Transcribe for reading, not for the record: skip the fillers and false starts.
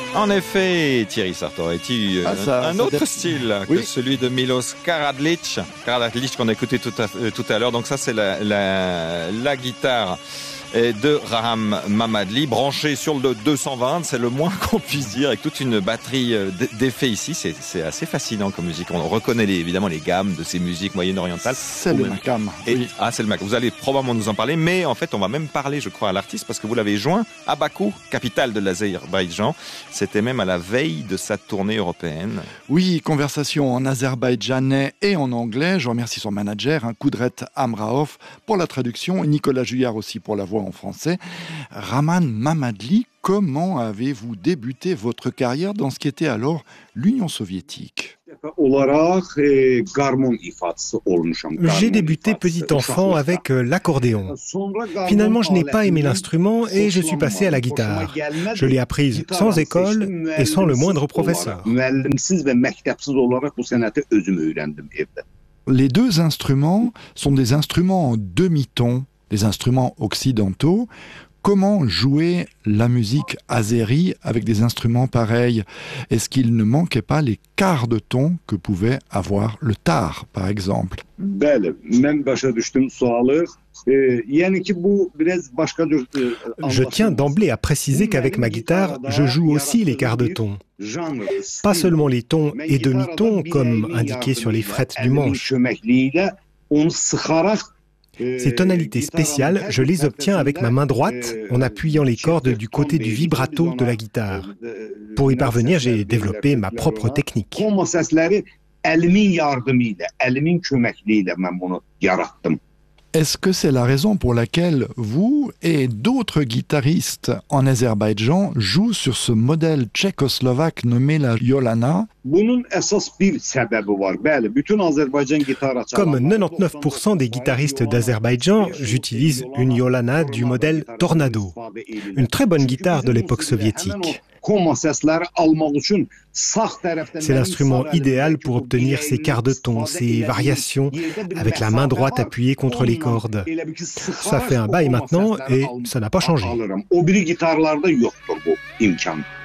En effet, Thierry Sartoretti, un autre style que celui de Milos Karadzic qu'on a écouté tout à l'heure. Donc ça, c'est la guitare de Raham Mamadli, branché sur le 220, c'est le moins qu'on puisse dire, avec toute une batterie d'effets ici. C'est assez fascinant comme musique. On reconnaît évidemment les gammes de ces musiques moyen-orientales. C'est le makam. Oui. Ah, c'est le makam. Vous allez probablement nous en parler, mais en fait, on va même parler, je crois, à l'artiste, parce que vous l'avez joint à Bakou, capitale de l'Azerbaïdjan. C'était même à la veille de sa tournée européenne. Oui, conversation en azerbaïdjanais et en anglais. Je remercie son manager, Kudret Amraouf, pour la traduction, et Nicolas Juillard aussi pour la voix en français. Rahman Mamadli, comment avez-vous débuté votre carrière dans ce qui était alors l'Union soviétique ? J'ai débuté petit enfant avec l'accordéon. Finalement, je n'ai pas aimé l'instrument et je suis passé à la guitare. Je l'ai apprise sans école et sans le moindre professeur. Les deux instruments sont des instruments en demi-ton, des instruments occidentaux. Comment jouer la musique azérie avec des instruments pareils ? Est-ce qu'il ne manquait pas les quarts de ton que pouvait avoir le tar, par exemple ? Je tiens d'emblée à préciser qu'avec ma guitare, je joue aussi les quarts de ton. Pas seulement les tons et demi-tons, comme indiqué sur les frettes du manche. Ces tonalités spéciales, je les obtiens avec ma main droite en appuyant les cordes du côté du vibrato de la guitare. Pour y parvenir, j'ai développé ma propre technique. Est-ce que c'est la raison pour laquelle vous et d'autres guitaristes en Azerbaïdjan jouent sur ce modèle tchécoslovaque nommé la Yolana ? Comme 99% des guitaristes d'Azerbaïdjan, j'utilise une Yolana du modèle Tornado, une très bonne guitare de l'époque soviétique. C'est l'instrument idéal pour obtenir ces quarts de ton, ces variations, avec la main droite appuyée contre les cordes. Ça fait un bail maintenant et ça n'a pas changé.